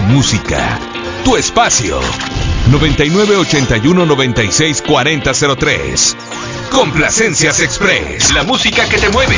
música. Tu espacio. 9981-964003. Complacencias Express. La música que te mueve.